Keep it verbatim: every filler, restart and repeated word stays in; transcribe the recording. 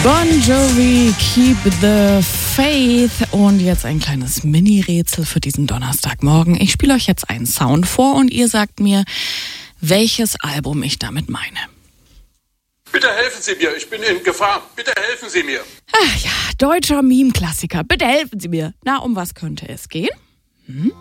Bon Jovi, Keep the Faith. Und jetzt ein kleines Mini-Rätsel für diesen Donnerstagmorgen. Ich spiele euch jetzt einen Sound vor und ihr sagt mir, welches Album ich damit meine. Bitte helfen Sie mir, ich bin in Gefahr. Bitte helfen Sie mir. Ach ja, deutscher Meme-Klassiker. Bitte helfen Sie mir. Na, um was könnte es gehen? Hm?